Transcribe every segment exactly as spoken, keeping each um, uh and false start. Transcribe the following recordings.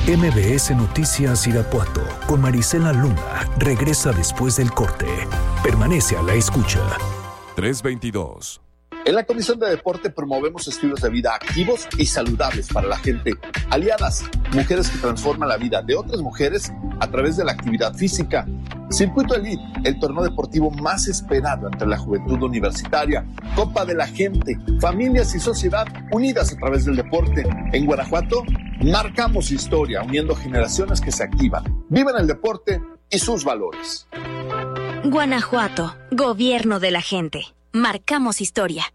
M B S Noticias Irapuato con Marisela Luna regresa después del corte. Permanece a la escucha. tres veintidós. En la Comisión de Deporte promovemos estilos de vida activos y saludables para la gente. Aliadas, mujeres que transforman la vida de otras mujeres a través de la actividad física. Circuito Elite, el torneo deportivo más esperado entre la juventud universitaria. Copa de la Gente, familias y sociedad unidas a través del deporte. En Guanajuato, marcamos historia, uniendo generaciones que se activan, viven el deporte y sus valores. Guanajuato, gobierno de la gente. Marcamos historia.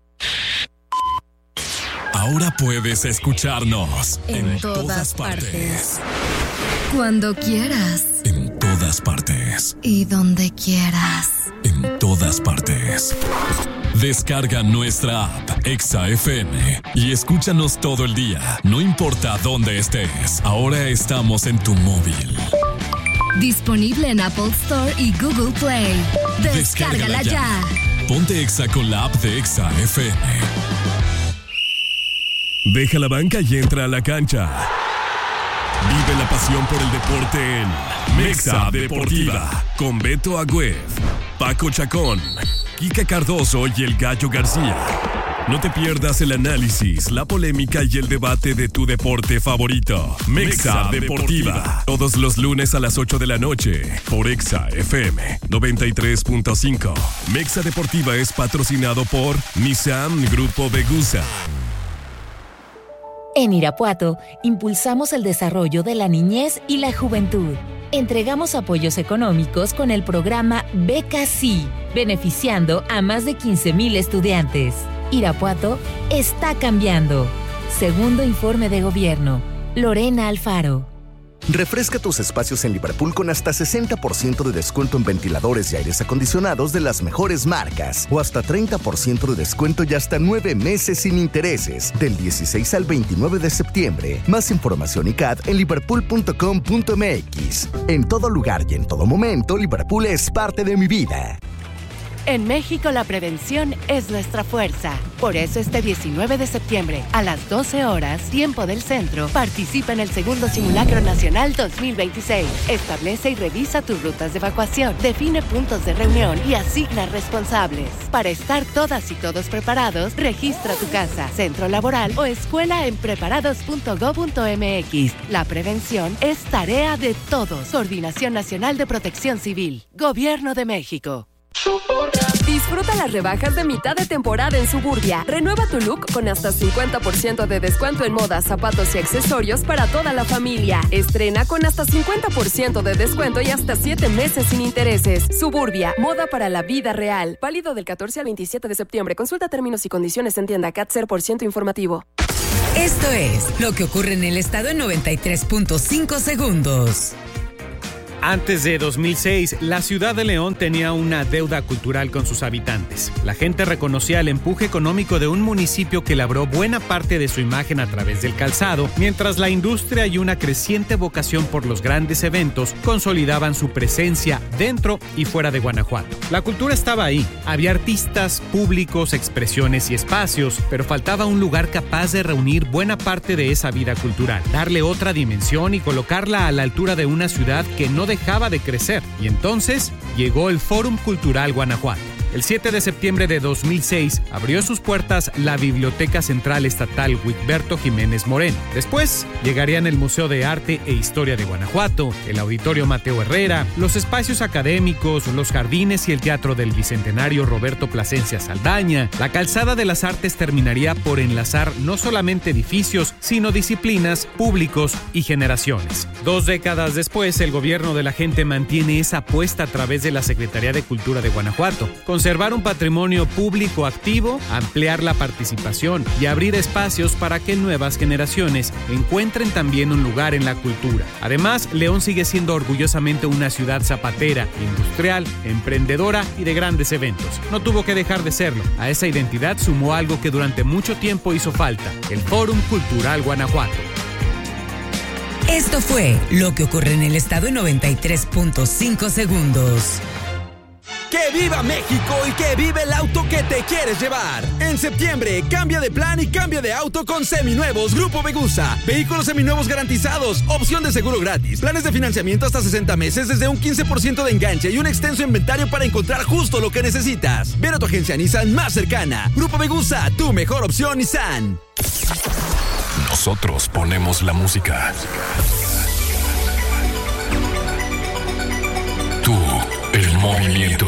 Ahora puedes escucharnos en, en todas, todas partes. partes. Cuando quieras. En todas partes. Y donde quieras. En todas partes. Descarga nuestra app Exa F M y escúchanos todo el día, no importa dónde estés. Ahora estamos en tu móvil. Disponible en Apple Store y Google Play. Descárgala, Descárgala ya. ya. Ponte Exa con la app de Exa F M. Deja la banca y entra a la cancha. Vive la pasión por el deporte en Mexa Deportiva con Beto Agüed, Paco Chacón, Kika Cardoso y el Gallo García. No te pierdas el análisis, la polémica y el debate de tu deporte favorito. Mexa Deportiva. Todos los lunes a las ocho de la noche por Exa F M noventa y tres punto cinco. Mexa Deportiva es patrocinado por Nissan Grupo Begusa. En Irapuato, impulsamos el desarrollo de la niñez y la juventud. Entregamos apoyos económicos con el programa Beca Sí, beneficiando a más de quince mil estudiantes. Irapuato está cambiando. Segundo informe de gobierno. Lorena Alfaro. Refresca tus espacios en Liverpool con hasta sesenta por ciento de descuento en ventiladores y aires acondicionados de las mejores marcas. O hasta treinta por ciento de descuento y hasta nueve meses sin intereses. Del dieciséis al veintinueve de septiembre. Más información y C A D en liverpool punto com punto m x. En todo lugar y en todo momento, Liverpool es parte de mi vida. En México la prevención es nuestra fuerza. Por eso este diecinueve de septiembre, a las doce horas, tiempo del centro, participa en el segundo Simulacro Nacional dos mil veintiséis. Establece y revisa tus rutas de evacuación, define puntos de reunión y asigna responsables. Para estar todas y todos preparados, registra tu casa, centro laboral o escuela en preparados punto gob punto m x. La prevención es tarea de todos. Coordinación Nacional de Protección Civil. Gobierno de México. Disfruta las rebajas de mitad de temporada en Suburbia. Renueva tu look con hasta cincuenta por ciento de descuento en moda, zapatos y accesorios para toda la familia. Estrena con hasta cincuenta por ciento de descuento y hasta siete meses sin intereses. Suburbia, moda para la vida real. Válido del catorce al veintisiete de septiembre. Consulta términos y condiciones en tienda C A T cero por ciento informativo. Esto es lo que ocurre en el estado en noventa y tres punto cinco segundos. Antes de dos mil seis, la ciudad de León tenía una deuda cultural con sus habitantes. La gente reconocía el empuje económico de un municipio que labró buena parte de su imagen a través del calzado, mientras la industria y una creciente vocación por los grandes eventos consolidaban su presencia dentro y fuera de Guanajuato. La cultura estaba ahí. Había artistas, públicos, expresiones y espacios, pero faltaba un lugar capaz de reunir buena parte de esa vida cultural, darle otra dimensión y colocarla a la altura de una ciudad que no dejaba de crecer. Y entonces llegó el Fórum Cultural Guanajuato. El siete de septiembre de dos mil seis abrió sus puertas la Biblioteca Central Estatal Witberto Jiménez Moreno. Después llegarían el Museo de Arte e Historia de Guanajuato, el Auditorio Mateo Herrera, los espacios académicos, los jardines y el Teatro del Bicentenario Roberto Plasencia Saldaña. La Calzada de las Artes terminaría por enlazar no solamente edificios, sino disciplinas, públicos y generaciones. Dos décadas después, el gobierno de la gente mantiene esa apuesta a través de la Secretaría de Cultura de Guanajuato. Conservar un patrimonio público activo, ampliar la participación y abrir espacios para que nuevas generaciones encuentren también un lugar en la cultura. Además, León sigue siendo orgullosamente una ciudad zapatera, industrial, emprendedora y de grandes eventos. No tuvo que dejar de serlo. A esa identidad sumó algo que durante mucho tiempo hizo falta: el Fórum Cultural Guanajuato. Esto fue lo que ocurre en el estado en noventa y tres punto cinco segundos. ¡Que viva México y que vive el auto que te quieres llevar! En septiembre, cambia de plan y cambia de auto con seminuevos Grupo Vegusa. Vehículos seminuevos garantizados, opción de seguro gratis, planes de financiamiento hasta sesenta meses desde un quince por ciento de enganche y un extenso inventario para encontrar justo lo que necesitas. Ven a tu agencia Nissan más cercana. Grupo Vegusa, tu mejor opción Nissan. Nosotros ponemos la música. Tú, el movimiento.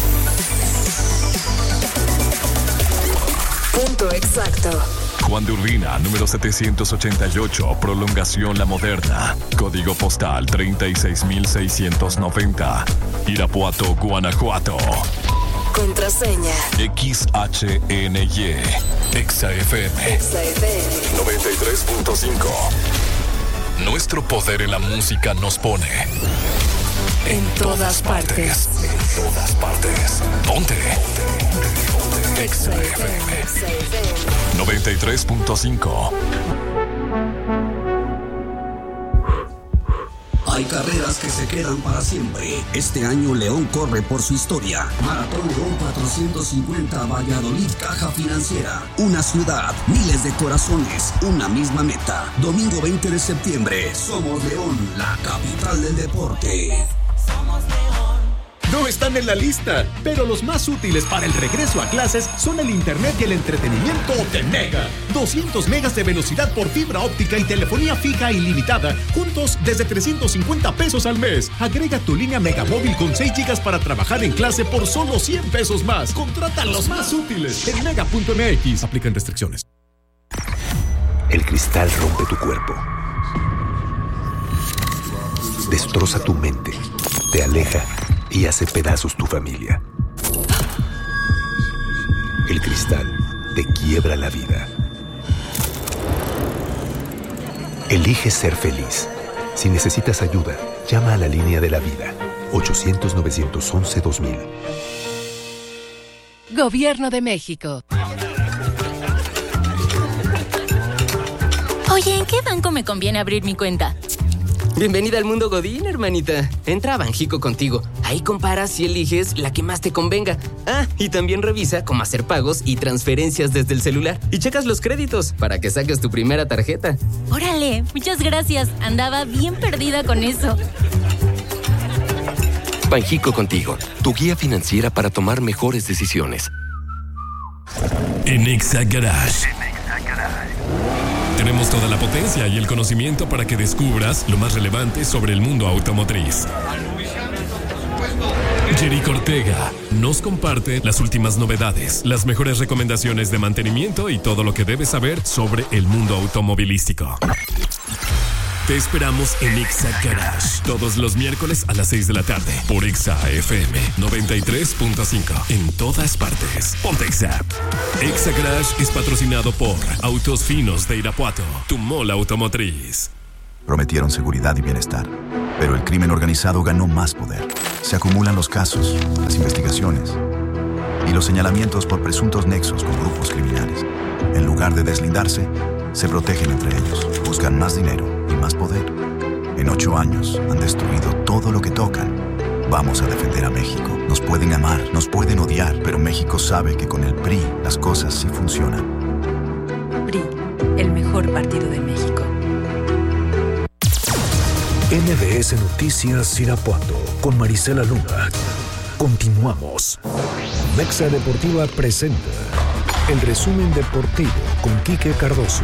Punto exacto. Juan de Urbina, número setecientos ochenta y ocho, Prolongación La Moderna. Código postal treinta y seis mil seiscientos noventa. Irapuato, Guanajuato. Contraseña. X H N Y. Exa F M. Exa F M. noventa y tres punto cinco. Nuestro poder en la música nos pone en todas partes. En todas partes. Ponte. Exa F M. noventa y tres punto cinco. Hay carreras que se quedan para siempre. Este año León corre por su historia. Maratón León cuatrocientos cincuenta Valladolid Caja Financiera. Una ciudad, miles de corazones, una misma meta. Domingo veinte de septiembre. Somos León, la capital del deporte. Somos León. No están en la lista, pero los más útiles para el regreso a clases son el internet y el entretenimiento de Mega. doscientos megas de velocidad por fibra óptica y telefonía fija ilimitada, juntos desde trescientos cincuenta pesos al mes. Agrega tu línea Mega Móvil con seis gigas para trabajar en clase por solo cien pesos más. Contrata los más útiles en mega punto m x. Aplican restricciones. El cristal rompe tu cuerpo. Destroza tu mente. Te aleja y hace pedazos tu familia. El cristal te quiebra la vida. Elige ser feliz. Si necesitas ayuda, llama a la línea de la vida. ochocientos, novecientos once, dos mil. Gobierno de México. Oye, ¿en qué banco me conviene abrir mi cuenta? Bienvenida al mundo Godín, hermanita. Entra a Banjico contigo. Ahí comparas y eliges la que más te convenga. Ah, y también revisa cómo hacer pagos y transferencias desde el celular. Y checas los créditos para que saques tu primera tarjeta. Órale, muchas gracias. Andaba bien perdida con eso. Banjico contigo, tu guía financiera para tomar mejores decisiones. En Exa Garage tenemos toda la potencia y el conocimiento para que descubras lo más relevante sobre el mundo automotriz. Jerico Ortega nos comparte las últimas novedades, las mejores recomendaciones de mantenimiento y todo lo que debes saber sobre el mundo automovilístico. Te esperamos en Exa Garage todos los miércoles a las seis de la tarde por Exa F M noventa y tres punto cinco en todas partes. Ponte Exa. Exa Garage es patrocinado por Autos Finos de Irapuato, tu mall automotriz. Prometieron seguridad y bienestar, pero el crimen organizado ganó más poder. Se acumulan los casos, las investigaciones y los señalamientos por presuntos nexos con grupos criminales. En lugar de deslindarse, se protegen entre ellos, buscan más dinero y más poder. En ocho años han destruido todo lo que tocan. Vamos a defender a México. Nos pueden amar, nos pueden odiar, pero México sabe que con el P R I las cosas sí funcionan. P R I, el mejor partido de México. M B S Noticias Irapuato con Marisela Luna. Continuamos. Mexa Deportiva presenta el resumen deportivo con Quique Cardoso.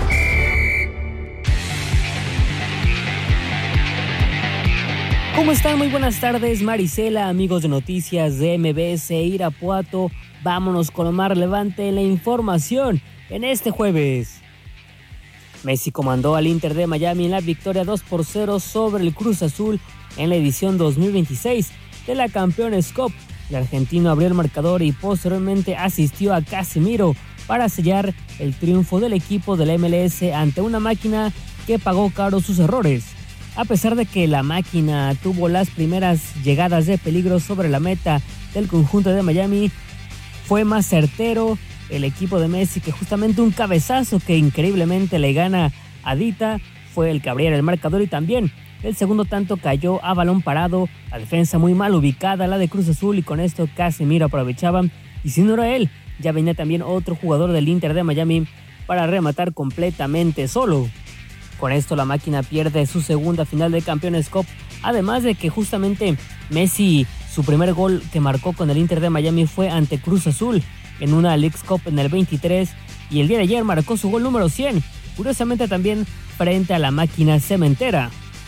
¿Cómo están? Muy buenas tardes, Marisela, amigos de Noticias de M B S Irapuato. Vámonos con lo más relevante en la información en este jueves. Messi comandó al Inter de Miami en la victoria dos por cero sobre el Cruz Azul en la edición dos mil veintiséis de la Campeones Cup. El argentino abrió el marcador y posteriormente asistió a Casemiro para sellar el triunfo del equipo de la M L S ante una máquina que pagó caro sus errores. A pesar de que la máquina tuvo las primeras llegadas de peligro sobre la meta del conjunto de Miami, fue más certero el equipo de Messi, que justamente un cabezazo que increíblemente le gana a Dita fue el que abriera el marcador y también el segundo tanto cayó a balón parado, la defensa muy mal ubicada, la de Cruz Azul, y con esto Casemiro aprovechaba, y si no era él, ya venía también otro jugador del Inter de Miami para rematar completamente solo. Con esto la máquina pierde su segunda final de Campeones Cup, además de que justamente Messi, su primer gol que marcó con el Inter de Miami fue ante Cruz Azul en una Leagues Cup en el veintitrés, y el día de ayer marcó su gol número cien, curiosamente también frente a la máquina cementera.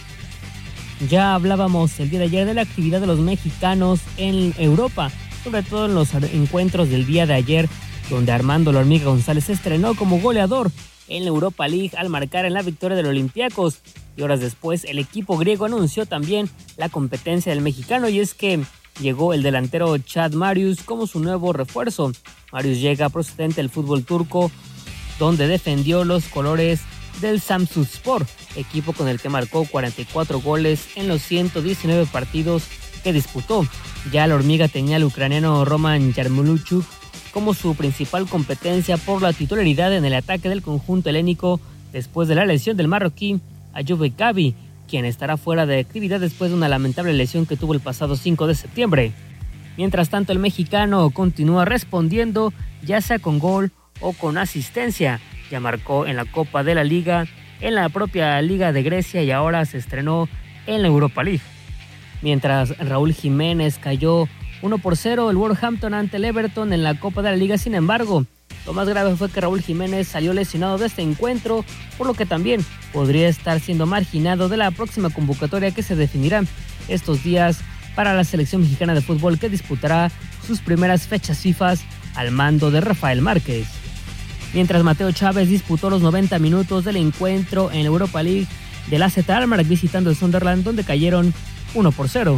Ya hablábamos el día de ayer de la actividad de los mexicanos en Europa, sobre todo en los encuentros del día de ayer, donde Armando La Hormiga González se estrenó como goleador en la Europa League al marcar en la victoria del Olympiacos, y horas después el equipo griego anunció también la competencia del mexicano, y es que llegó el delantero Chad Marius como su nuevo refuerzo. Marius llega procedente del fútbol turco, donde defendió los colores del Samsunspor, equipo con el que marcó cuarenta y cuatro goles en los ciento diecinueve partidos que disputó. Ya la Hormiga tenía al ucraniano Roman Yarmolenchuk como su principal competencia por la titularidad en el ataque del conjunto helénico después de la lesión del marroquí Ayoub Kabi, quien estará fuera de actividad después de una lamentable lesión que tuvo el pasado cinco de septiembre. Mientras tanto, el mexicano continúa respondiendo, ya sea con gol o con asistencia. Ya marcó en la Copa de la Liga, en la propia Liga de Grecia, y ahora se estrenó en la Europa League. Mientras Raúl Jiménez cayó uno por cero el Wolverhampton ante el Everton en la Copa de la Liga, sin embargo, lo más grave fue que Raúl Jiménez salió lesionado de este encuentro, por lo que también podría estar siendo marginado de la próxima convocatoria que se definirá estos días para la selección mexicana de fútbol, que disputará sus primeras fechas FIFA al mando de Rafael Márquez. Mientras Mateo Chávez disputó los noventa minutos del encuentro en la Europa League del A Z Alkmaar visitando el Sunderland, donde cayeron uno por cero.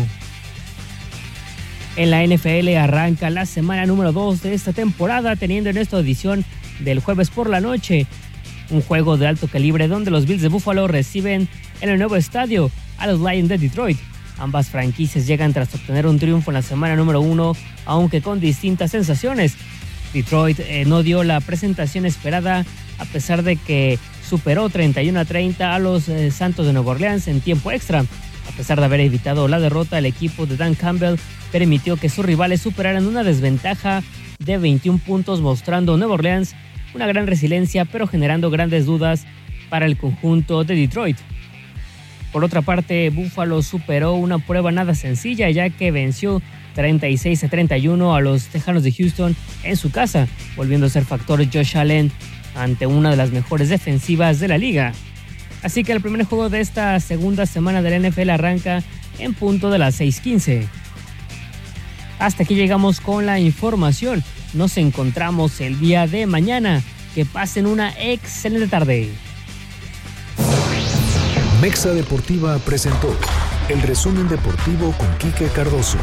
En la N F L arranca la semana número dos de esta temporada, teniendo en esta edición del jueves por la noche un juego de alto calibre donde los Bills de Buffalo reciben en el nuevo estadio a los Lions de Detroit. Ambas franquicias llegan tras obtener un triunfo en la semana número uno, aunque con distintas sensaciones. Detroit eh, no dio la presentación esperada, a pesar de que superó treinta y uno a treinta a los eh, Santos de Nueva Orleans en tiempo extra. A pesar de haber evitado la derrota, el equipo de Dan Campbell permitió que sus rivales superaran una desventaja de veintiún puntos, mostrando Nueva Orleans una gran resiliencia, pero generando grandes dudas para el conjunto de Detroit. Por otra parte, Buffalo superó una prueba nada sencilla, ya que venció treinta y seis a treinta y uno a los Tejanos de Houston en su casa, volviendo a ser factor Josh Allen ante una de las mejores defensivas de la liga. Así que el primer juego de esta segunda semana de la N F L arranca en punto de las seis quince. Hasta aquí llegamos con la información. Nos encontramos el día de mañana. Que pasen una excelente tarde. Mexa Deportiva presentó el resumen deportivo con Quique Cardoso.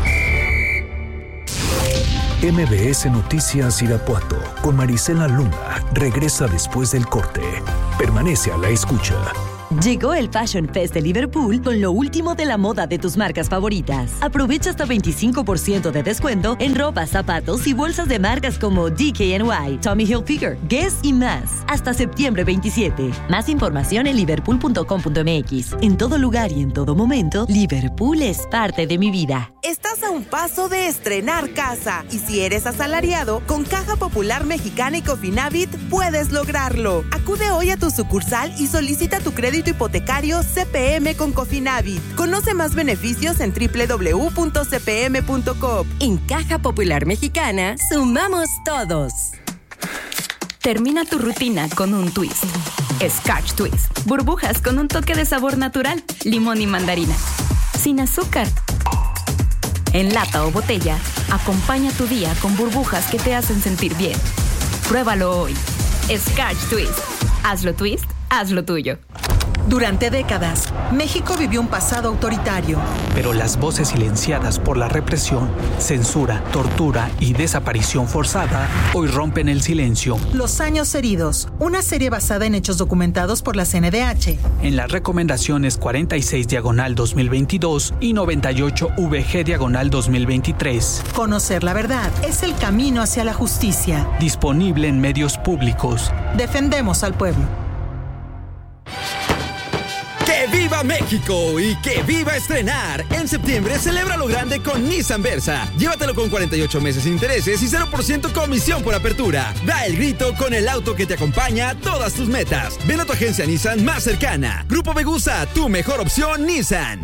M B S Noticias Irapuato con Marisela Luna regresa después del corte. Permanece a la escucha. Llegó el Fashion Fest de Liverpool con lo último de la moda de tus marcas favoritas. Aprovecha hasta veinticinco por ciento de descuento en ropa, zapatos y bolsas de marcas como D K N Y, Tommy Hilfiger, Guess y más. Hasta septiembre veintisiete. Más información en liverpool punto com punto m x. En todo lugar y en todo momento, Liverpool es parte de mi vida. Estás a un paso de estrenar casa. Y si eres asalariado, con Caja Popular Mexicana y Cofinavit puedes lograrlo. Acude hoy a tu sucursal y solicita tu crédito hipotecario C P M con Cofinavit. Conoce más beneficios en doble u doble u doble u punto c p m punto com. En Caja Popular Mexicana, sumamos todos. Termina tu rutina con un twist. Scotch Twist. Burbujas con un toque de sabor natural, limón y mandarina. Sin azúcar. En lata o botella, acompaña tu día con burbujas que te hacen sentir bien. Pruébalo hoy. Scotch Twist. Hazlo twist, hazlo tuyo. Durante décadas, México vivió un pasado autoritario. Pero las voces silenciadas por la represión, censura, tortura y desaparición forzada hoy rompen el silencio. Los años heridos, una serie basada en hechos documentados por la C N D H. En las recomendaciones cuarenta y seis diagonal dos mil veintidós y noventa y ocho V G diagonal dos mil veintitrés. Conocer la verdad es el camino hacia la justicia. Disponible en medios públicos. Defendemos al pueblo. ¡Que viva México y que viva estrenar! En septiembre celebra lo grande con Nissan Versa. Llévatelo con cuarenta y ocho meses sin intereses y cero por ciento comisión por apertura. Da el grito con el auto que te acompaña a todas tus metas. Ven a tu agencia Nissan más cercana. Grupo Vegusa, tu mejor opción Nissan.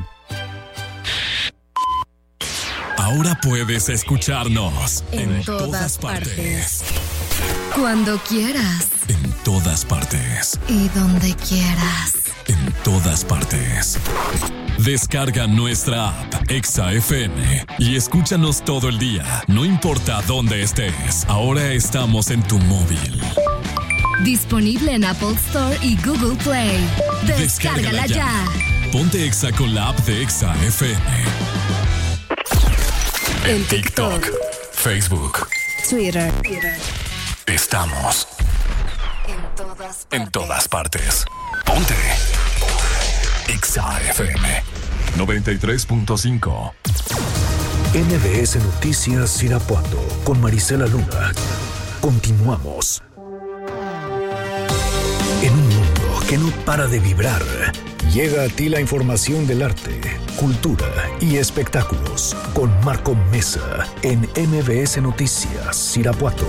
Ahora puedes escucharnos en, en todas, todas partes. partes. Cuando quieras. En todas partes. Y donde quieras. En todas partes. Descarga nuestra app Exa F M y escúchanos todo el día, no importa dónde estés. Ahora estamos en tu móvil. Disponible en Apple Store y Google Play. Descárgala, Descárgala ya. ya. Ponte Exa con la app de Exa F M. En TikTok, Facebook, Twitter. Estamos en todas partes. En todas partes. Ponte Exa F M noventa y tres punto cinco. M B S Noticias Irapuato con Marisela Luna. Continuamos. En un mundo que no para de vibrar, llega a ti la información del arte, cultura y espectáculos con Marco Mesa en M B S Noticias Irapuato.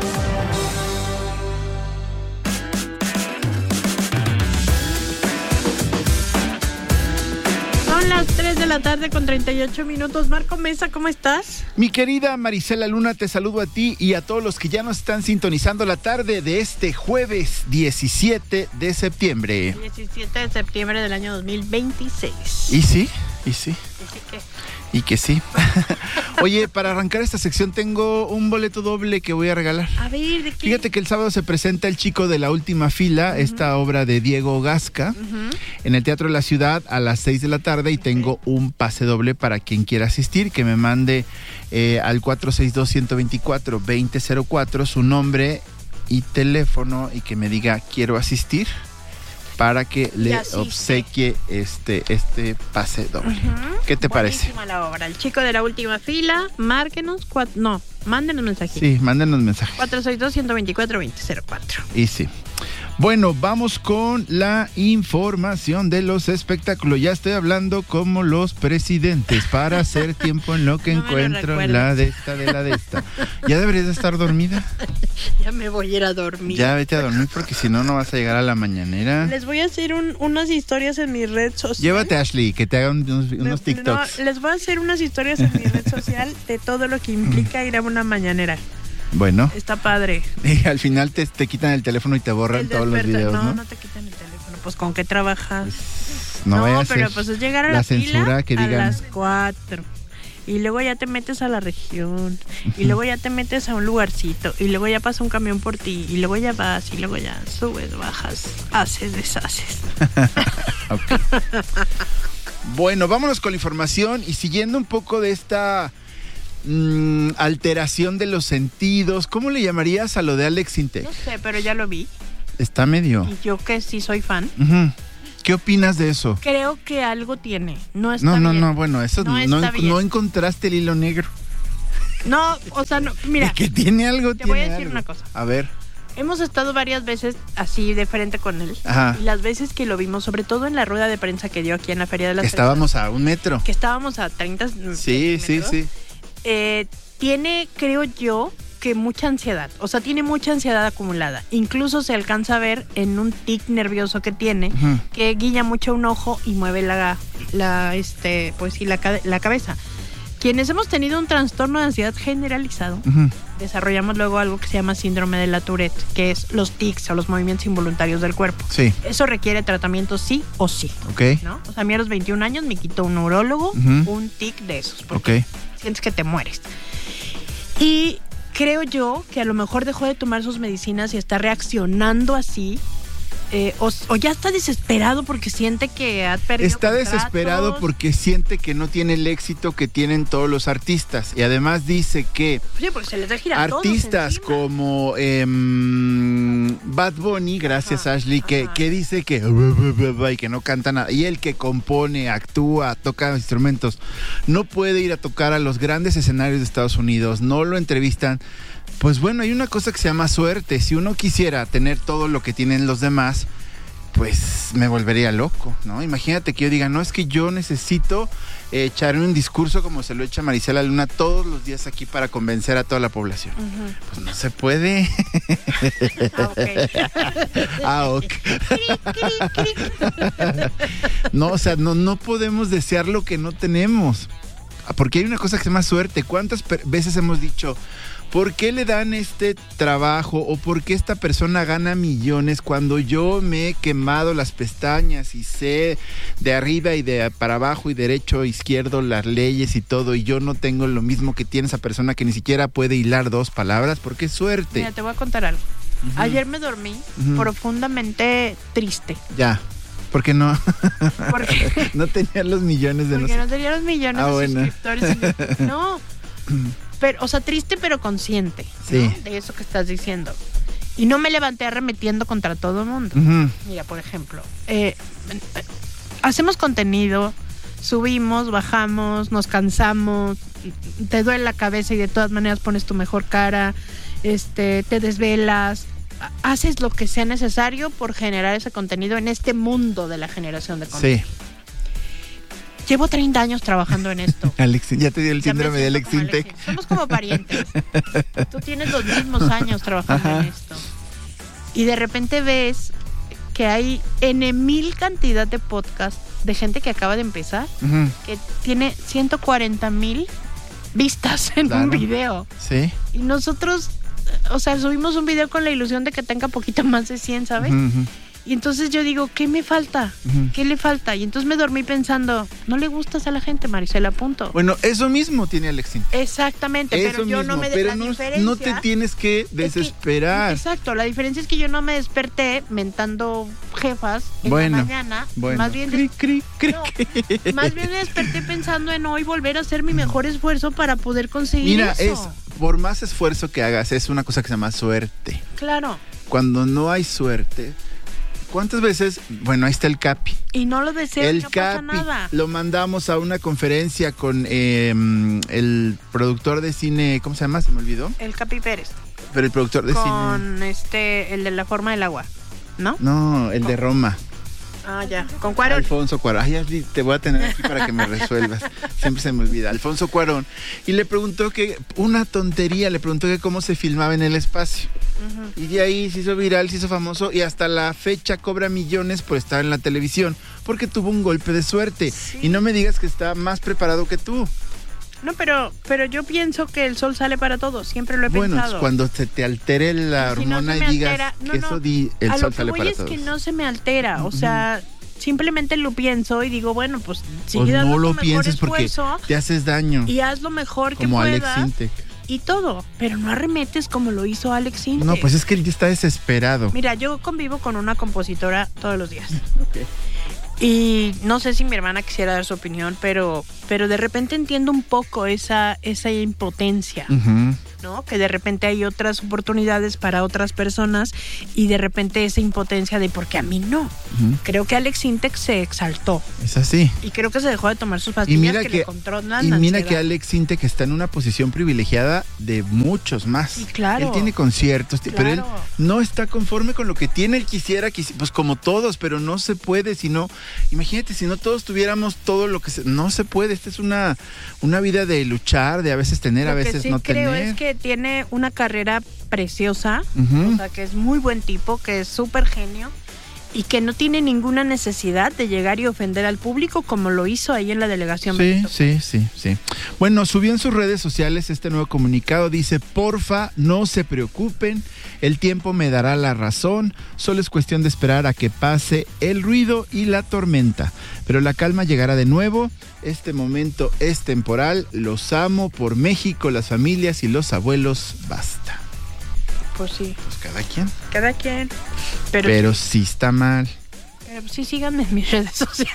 Son las tres de la tarde con treinta y ocho minutos. Marco Mesa, ¿cómo estás? Mi querida Marisela Luna, te saludo a ti y a todos los que ya nos están sintonizando la tarde de este jueves diecisiete de septiembre. diecisiete de septiembre del año dos mil veintiséis. ¿Y sí? ¿Y sí? ¿Y sí qué? Y que sí. Oye, para arrancar esta sección tengo un boleto doble que voy a regalar. A ver, ¿de qué? Fíjate que el sábado se presenta El Chico de la Última Fila, uh-huh. esta obra de Diego Gasca, uh-huh. en el Teatro de la Ciudad a las seis de la tarde y okay. tengo un pase doble para quien quiera asistir, que me mande eh, al cuatro seis dos, uno dos cuatro, dos cero cero cuatro su nombre y teléfono y que me diga quiero asistir, para que le obsequie este, este pase doble. Uh-huh. ¿Qué te Buenísima parece? La obra. El Chico de la Última Fila, márquenos, cua- no, mándenos mensajes. Sí, mándenos mensajes. cuatro seis dos, uno dos cuatro, dos cero cero cuatro. Y sí. Bueno, vamos con la información de los espectáculos. Ya estoy hablando como los presidentes para hacer tiempo en lo que no encuentro la de esta, de la de esta. ¿Ya deberías de estar dormida? Ya me voy a ir a dormir. Ya vete a dormir porque si no, no vas a llegar a la mañanera. Les voy a hacer un, unas historias en mi red social. Llévate a Ashley, que te haga unos, unos TikToks. No, les voy a hacer unas historias en mi red social de todo lo que implica ir a una mañanera. Bueno. Está padre. Y al final te, te quitan el teléfono y te borran todos los videos, ¿no? No, no te quitan el teléfono. Pues, ¿con qué trabajas? Pues, no, no vaya a pero ser pues es llegar a la, la censura fila que digan. a las cuatro. Y luego ya te metes a la región. Y luego ya te metes a un lugarcito. Y luego ya pasa un camión por ti. Y luego ya vas. Y luego ya subes, bajas, haces, deshaces. Ok. Bueno, vámonos con la información. Y siguiendo un poco de esta... Mm, alteración de los sentidos, ¿cómo le llamarías a lo de Alex Intec? No sé, pero ya lo vi. Está medio. Y yo que sí soy fan. Uh-huh. ¿Qué opinas de eso? Creo que algo tiene. No está no, no, bien. No, bueno, eso no, no, no, no encontraste el hilo negro. No, o sea, no, mira. Que tiene algo, te tiene voy a decir algo. una cosa. A ver. Hemos estado varias veces así de frente con él. Ajá. Y las veces que lo vimos, sobre todo en la rueda de prensa que dio aquí en la Feria de las Estábamos Fresas, a un metro. Que estábamos a treinta Sí, sí, sí. Eh, tiene, creo yo, que mucha ansiedad. O sea, tiene mucha ansiedad acumulada. Incluso se alcanza a ver en un tic nervioso que tiene, uh-huh. que guiña mucho un ojo y mueve la, la este, pues sí, la, la cabeza. Quienes hemos tenido un trastorno de ansiedad generalizado, uh-huh. desarrollamos luego algo que se llama síndrome de la Tourette, que es los tics o los movimientos involuntarios del cuerpo. Sí. Eso requiere tratamiento sí o sí. Ok. ¿No? O sea, a mí a los veintiún años me quitó un neurólogo uh-huh. un tic de esos. Porque ok. Sientes que te mueres. Y creo yo que a lo mejor dejó de tomar sus medicinas y está reaccionando así. Eh, o, o ya está desesperado porque siente que ha perdido Está contratos. desesperado porque siente que no tiene el éxito que tienen todos los artistas. Y además dice que sí, porque se les da gira artistas como eh, Bad Bunny, gracias ajá, Ashley, que, que dice que y que no canta nada. Y él que compone, actúa, toca instrumentos, no puede ir a tocar a los grandes escenarios de Estados Unidos, no lo entrevistan. Pues bueno, hay una cosa que se llama suerte. Si uno quisiera tener todo lo que tienen los demás, pues me volvería loco, ¿no? Imagínate que yo diga, no, es que yo necesito eh, echarme un discurso como se lo echa Marisela Luna todos los días aquí para convencer a toda la población. Uh-huh. Pues no se puede. Ah, ok. No, o sea, no, no podemos desear lo que no tenemos. Porque hay una cosa que se llama suerte. ¿Cuántas per- veces hemos dicho, ¿por qué le dan este trabajo o por qué esta persona gana millones cuando yo me he quemado las pestañas y sé de arriba y de para abajo y derecho, izquierdo, las leyes y todo, y yo no tengo lo mismo que tiene esa persona que ni siquiera puede hilar dos palabras? ¿Por qué suerte? Mira, te voy a contar algo. Uh-huh. Ayer me dormí uh-huh. profundamente triste. Ya. ¿Por qué no? Porque no tenía los millones de Porque no, no tenía los millones ah, de bueno. suscriptores. No. Pero, o sea, triste pero consciente, sí. ¿no? De eso que estás diciendo. Y no me levanté arremetiendo contra todo el mundo. Uh-huh. Mira, por ejemplo, eh, hacemos contenido, subimos, bajamos, nos cansamos, te duele la cabeza y de todas maneras pones tu mejor cara, este, te desvelas, haces lo que sea necesario por generar ese contenido en este mundo de la generación de contenido. Sí. Llevo treinta años trabajando en esto. Alex, ya te dio el síndrome de Alex Intec. Somos como parientes. Tú tienes los mismos años trabajando Ajá. en esto. Y de repente ves que hay N mil cantidad de podcasts de gente que acaba de empezar, uh-huh. que tiene ciento cuarenta mil vistas en claro. un video. Sí. Y nosotros, o sea, subimos un video con la ilusión de que tenga poquito más de cien, ¿sabes? Uh-huh. Y entonces yo digo, ¿qué me falta? Uh-huh. ¿Qué le falta? Y entonces me dormí pensando, no le gustas a la gente, Marisela, punto. Bueno, eso mismo tiene Alex Intec. Exactamente, eso pero yo mismo, no me pero la no, diferencia, no te tienes que desesperar. Es que, exacto, la diferencia es que yo no me desperté mentando jefas en bueno, la mañana. Bueno. Más bien, cri, cri, cri, no, más bien me desperté pensando en hoy volver a hacer mi mejor esfuerzo para poder conseguir Mira, eso. Mira, es por más esfuerzo que hagas, es una cosa que se llama suerte. Claro. Cuando no hay suerte, ¿cuántas veces? Bueno, ahí está el Capi. Y no lo deseo, el no Capi, pasa nada. Lo mandamos a una conferencia con eh, el productor de cine, ¿cómo se llama? Se me olvidó. El Capi Pérez. Pero el productor de con cine. Con este, el de La Forma del Agua, ¿no? No, el con... de Roma. Ah, ya. ¿Con Cuarón? Alfonso Cuarón. Ay, te voy a tener aquí para que me resuelvas. Siempre se me olvida. Alfonso Cuarón. Y le preguntó que, una tontería, le preguntó que cómo se filmaba en el espacio. Uh-huh. Y de ahí se hizo viral, se hizo famoso y hasta la fecha cobra millones por estar en la televisión, porque tuvo un golpe de suerte. Sí. Y no me digas que está más preparado que tú. No, pero pero yo pienso que el sol sale para todos, siempre lo he bueno, pensado. Bueno, cuando se te altere la si hormona no y digas altera, no, que no, eso di, el sol sale para todos. A lo que voy es que no se me altera, o uh-huh. sea, simplemente lo pienso y digo, bueno, pues sigue pues dando no lo tu pienses mejor porque esfuerzo te haces daño. Y haz lo mejor que como puedas. Alex Intec. Y todo, pero no arremetes como lo hizo Alex Intec. No, pues es que él está desesperado. Mira, yo convivo con una compositora todos los días. Okay. Y no sé si mi hermana quisiera dar su opinión, pero, pero de repente entiendo un poco esa, esa impotencia, uh-huh. ¿no? Que de repente hay otras oportunidades para otras personas y de repente esa impotencia de ¿por qué a mí no? Uh-huh. Creo que Alex Intec se exaltó. Es así. Y creo que se dejó de tomar sus pastillas y mira que, que le controlan Y mira ansiedad. que Alex Intec está en una posición privilegiada de muchos más. Sí, claro. Él tiene conciertos, claro. pero él no está conforme con lo que tiene. Él quisiera, quisi- pues como todos, pero no se puede, si no, imagínate, si no todos tuviéramos todo lo que se, no se puede. Esta es una, una vida de luchar, de a veces tener, lo a veces que sí no creo tener. Es que tiene una carrera preciosa, uh-huh. o sea, que es muy buen tipo, que es súper genio y que no tiene ninguna necesidad de llegar y ofender al público como lo hizo ahí en la delegación. Sí, Benito. sí, sí, sí. Bueno, subió en sus redes sociales este nuevo comunicado. Dice, porfa, no se preocupen, el tiempo me dará la razón, solo es cuestión de esperar a que pase el ruido y la tormenta, pero la calma llegará de nuevo. Este momento es temporal, los amo por México, las familias y los abuelos, basta. Pues sí. Pues cada quien. Cada quien. Pero, Pero sí, sí está mal. Pero sí, síganme en mis redes sociales.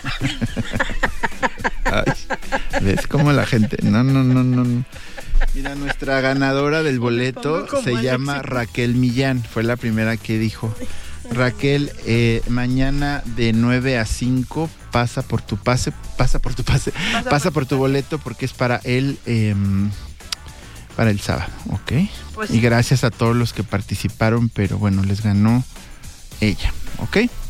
Ay, ¿ves cómo la gente? No, no, no, no. Mira, nuestra ganadora del boleto se Alex. llama Raquel Millán. Fue la primera que dijo. Raquel, eh, mañana de nueve a cinco pasa por tu pase, pasa por tu pase, pasa, pasa por, por tu boleto porque es para el, eh, para el sábado, ¿ok? Pues y gracias a todos los que participaron, pero bueno, les ganó ella, ¿ok?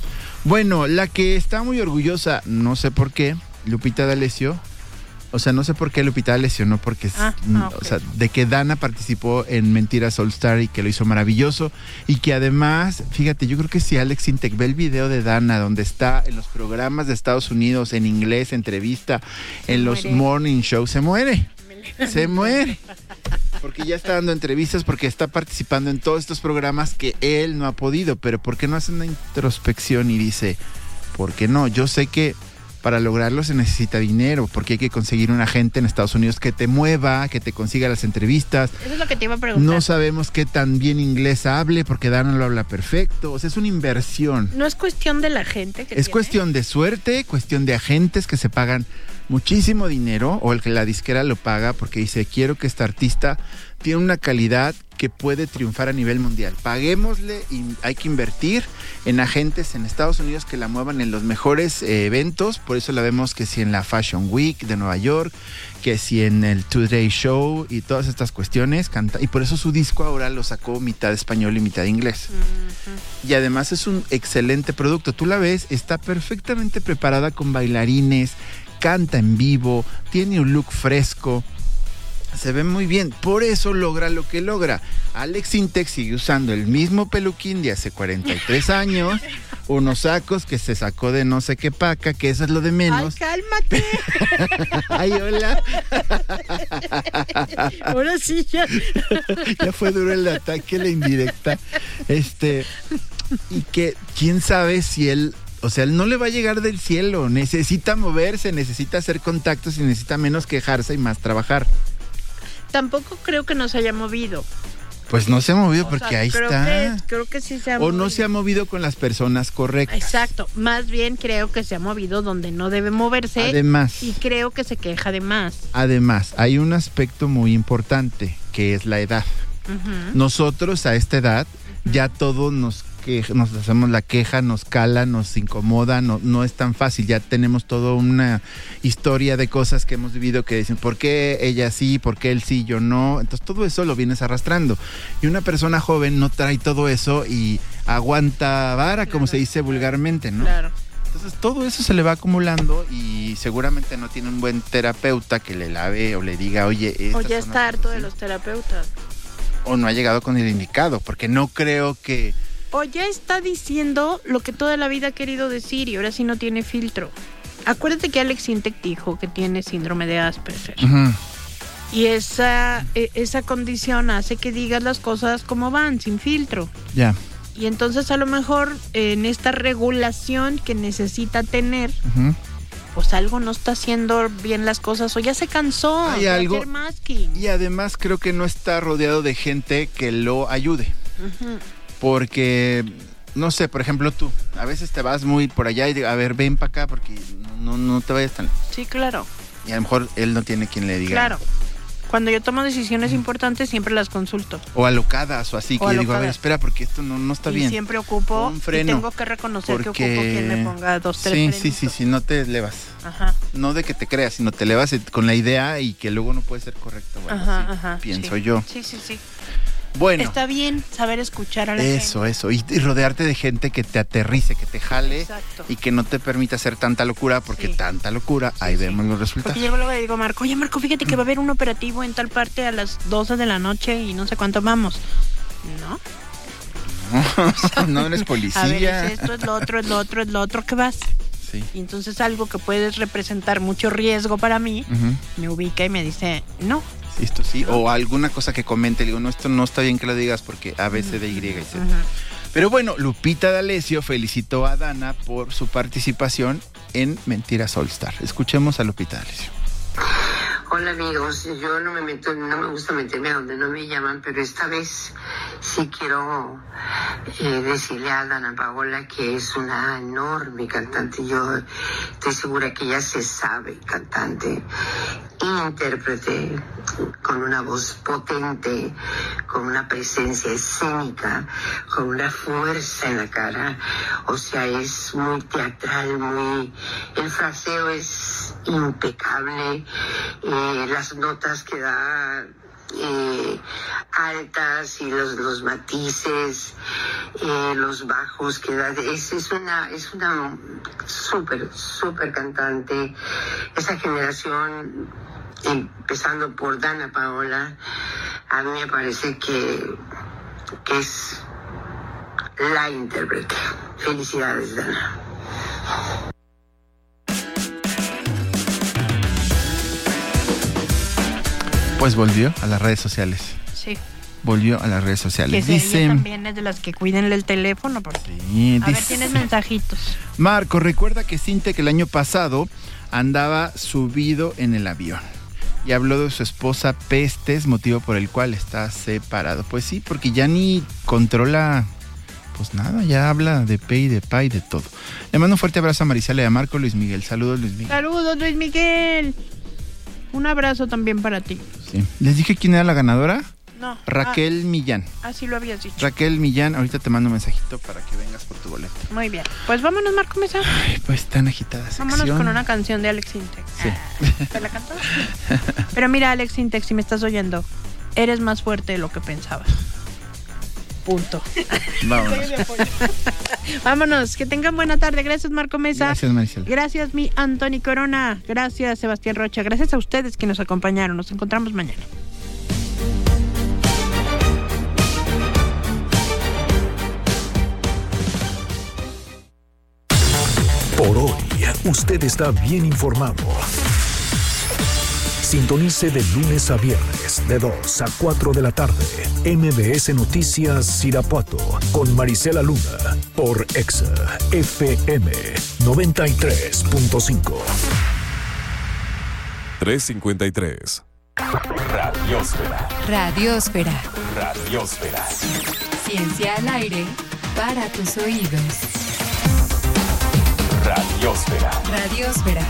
Bueno, la que está muy orgullosa, no sé por qué, Lupita D'Alessio. O sea, no sé por qué Lupita D'Alessio, no porque... Ah, ah, okay. O sea, de que Dana participó en Mentiras All Star y que lo hizo maravilloso. Y que además, fíjate, yo creo que si Alex Intec ve el video de Dana, donde está en los programas de Estados Unidos, en inglés, entrevista, se en muere. Los morning shows, se muere. Se muere. Porque ya está dando entrevistas, porque está participando en todos estos programas que él no ha podido. Pero ¿por qué no hace una introspección y dice, ¿por qué no? Yo sé que para lograrlo se necesita dinero, porque hay que conseguir un agente en Estados Unidos que te mueva, que te consiga las entrevistas. Eso es lo que te iba a preguntar. No sabemos qué tan bien inglés hable, porque Dana lo habla perfecto. O sea, es una inversión. No es cuestión de la gente que Es tiene. cuestión de suerte, cuestión de agentes que se pagan muchísimo dinero, o el que la disquera lo paga, porque dice, quiero que esta artista tiene una calidad que puede triunfar a nivel mundial. Paguémosle y hay que invertir en agentes en Estados Unidos que la muevan en los mejores eh, eventos. Por eso la vemos que si en la Fashion Week de Nueva York, que si en el Today Show y todas estas cuestiones. Canta, y por eso su disco ahora lo sacó mitad español y mitad inglés. Uh-huh. Y además es un excelente producto. Tú la ves, está perfectamente preparada con bailarines, canta en vivo, tiene un look fresco. Se ve muy bien, por eso logra lo que logra. Alex Intec sigue usando el mismo peluquín de hace cuarenta y tres años, unos sacos que se sacó de no sé qué paca, que eso es lo de menos. ¡Ay, cálmate! ¡Ay, hola! Ahora sí ya. Ya fue duro el ataque, la indirecta. Este, y que quién sabe si él... O sea, él no le va a llegar del cielo, necesita moverse, necesita hacer contactos y necesita menos quejarse y más trabajar. Tampoco creo que no se haya movido. Pues no se ha movido O porque sea, ahí creo está. Que, creo que sí se ha o movido. no se ha movido con las personas correctas. Exacto, más bien creo que se ha movido donde no debe moverse. Además. Y creo que se queja de más. Además, hay un aspecto muy importante, que es la edad. Uh-huh. Nosotros a esta edad ya todo nos que nos hacemos la queja, nos cala, nos incomoda, no, no es tan fácil, ya tenemos toda una historia de cosas que hemos vivido que dicen, ¿por qué ella sí, por qué él sí, yo no? Entonces todo eso lo vienes arrastrando. Y una persona joven no trae todo eso y aguanta vara, claro, como se dice vulgarmente, ¿no? Claro. Entonces todo eso se le va acumulando y seguramente no tiene un buen terapeuta que le lave o le diga, oye... O ya está harto de los terapeutas. O no ha llegado con el indicado, porque no creo que... O ya está diciendo lo que toda la vida ha querido decir y ahora sí no tiene filtro. Acuérdate que Alex Intec dijo que tiene síndrome de Asperger. Uh-huh. Y esa, esa condición hace que digas las cosas como van, sin filtro. Ya. Yeah. Y entonces a lo mejor en esta regulación que necesita tener, uh-huh, pues algo no está haciendo bien las cosas o ya se cansó Hay de algo, hacer masking. Y además creo que no está rodeado de gente que lo ayude. Uh-huh. Porque, no sé, por ejemplo tú, a veces te vas muy por allá y digo, a ver, ven para acá porque no, no te vayas tan... Sí, claro. Y a lo mejor él no tiene quien le diga. Claro. Cuando yo tomo decisiones importantes siempre las consulto. O alocadas o así, que o yo digo, a ver, espera, porque esto no, no está y bien. Y siempre ocupo, un freno, y tengo que reconocer porque... que ocupo quien me ponga dos, tres Sí, frenitos. sí, sí, sí, no te elevas. Ajá. No de que te creas, sino te elevas con la idea y que luego no puede ser correcto. Bueno, ajá, sí, ajá, pienso sí. yo. Sí, sí, sí. Bueno. Está bien saber escuchar a la eso, gente. Eso, eso. Y, y rodearte de gente que te aterrice, que te jale. Exacto. Y que no te permita hacer tanta locura, porque sí, tanta locura, sí, ahí sí, vemos los resultados. Porque yo luego le digo a Marco, oye Marco, fíjate que va a haber un operativo en tal parte a las doce de la noche y no sé cuánto vamos. ¿No? No, no eres policía. A ver, es esto, es lo otro, es lo otro, es lo otro, ¿qué vas? Sí. Y entonces algo que puede representar mucho riesgo para mí, uh-huh, me ubica y me dice, no. Esto sí, o alguna cosa que comente, le digo, no, esto no está bien que lo digas porque A, B, C, D, Y, Z. Uh-huh. Pero bueno, Lupita D'Alessio felicitó a Dana por su participación en Mentiras All Star. Escuchemos a Lupita D'Alessio. Hola amigos, yo no me meto, no me gusta meterme a donde no me llaman, pero esta vez sí quiero eh, decirle a Dana Paola que es una enorme cantante. Yo estoy segura que ella se sabe cantante, intérprete, con una voz potente, con una presencia escénica, con una fuerza en la cara. O sea, es muy teatral, muy... El fraseo es impecable. Eh, las notas que da eh, altas y los, los matices, eh, los bajos que da. Es, es una es una súper, súper cantante. Esa generación, empezando por Dana Paola, a mí me parece que, que es la intérprete. Felicidades, Dana. Pues volvió a las redes sociales. Sí. Volvió a las redes sociales. Que dice, ella también es de las que cuídenle el teléfono. Porque... Sí, a dice, ver, tienes mensajitos. Marco, recuerda que Sintec el año pasado andaba subido en el avión y habló de su esposa Pestes, motivo por el cual está separado. Pues sí, porque ya ni controla, pues nada, ya habla de pe y de pa y de todo. Le mando un fuerte abrazo a Marisela y a Marco. Luis Miguel, saludos Luis Miguel. Saludos Luis Miguel. Un abrazo también para ti. Sí. ¿Les dije quién era la ganadora? No. Raquel ah, Millán. Así lo habías dicho. Raquel Millán, ahorita te mando un mensajito para que vengas por tu boleto. Muy bien. Pues vámonos, Marco Mesa. Ay, pues tan agitada sección. Vámonos con una canción de Alex Sintek. Sí. Ah, ¿te la cantó? Pero mira, Alex Sintek, si me estás oyendo, eres más fuerte de lo que pensabas. Punto. Vámonos. Vámonos, que tengan buena tarde. Gracias, Marco Mesa. Gracias, Maricel. Gracias, mi Antoni Corona. Gracias, Sebastián Rocha. Gracias a ustedes que nos acompañaron. Nos encontramos mañana. Por hoy, usted está bien informado. Sintonice de lunes a viernes, de dos a cuatro de la tarde, M B S Noticias Irapuato, con Marisela Luna, por Exa F M noventa y tres punto cinco. tres cincuenta y tres. Radiósfera. Radiósfera. Radiósfera. Ciencia al aire para tus oídos. Radiósfera. Radiósfera.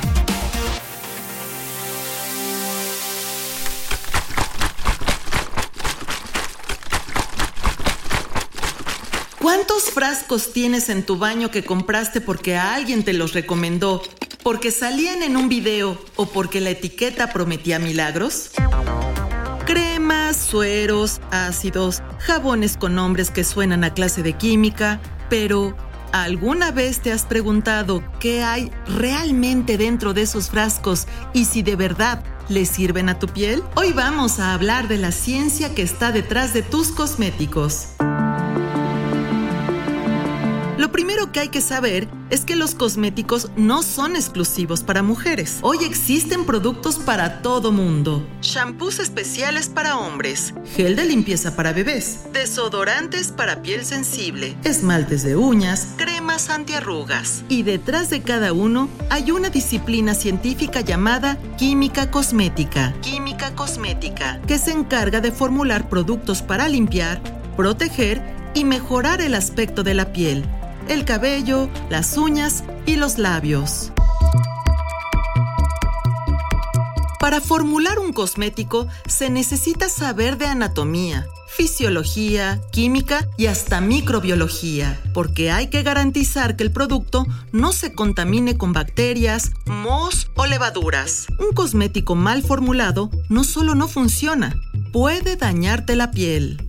¿Cuántos frascos tienes en tu baño que compraste porque a alguien te los recomendó, porque salían en un video o porque la etiqueta prometía milagros? Cremas, sueros, ácidos, jabones con nombres que suenan a clase de química, pero ¿alguna vez te has preguntado qué hay realmente dentro de esos frascos y si de verdad le sirven a tu piel? Hoy vamos a hablar de la ciencia que está detrás de tus cosméticos. Lo primero que hay que saber es que los cosméticos no son exclusivos para mujeres. Hoy existen productos para todo mundo. Shampoos especiales para hombres, gel de limpieza para bebés, desodorantes para piel sensible, esmaltes de uñas, cremas antiarrugas. Y detrás de cada uno hay una disciplina científica llamada química cosmética. Química cosmética, que se encarga de formular productos para limpiar, proteger y mejorar el aspecto de la piel, el cabello, las uñas y los labios. Para formular un cosmético se necesita saber de anatomía, fisiología, química y hasta microbiología, porque hay que garantizar que el producto no se contamine con bacterias, mohos o levaduras. Un cosmético mal formulado no solo no funciona, puede dañarte la piel.